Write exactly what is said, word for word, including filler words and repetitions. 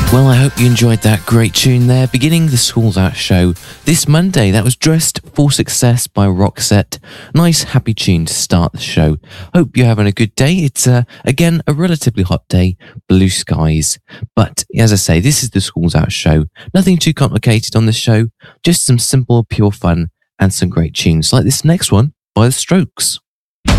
Well, I hope you enjoyed that great tune there, beginning the Schools Out show this Monday. That was Dressed for Success by Roxette. Nice, happy tune to start the show. Hope you're having a good day. It's, uh, again, a relatively hot day, blue skies. But, as I say, this is the Schools Out show. Nothing too complicated on the show, just some simple, pure fun and some great tunes, like this next one by The Strokes.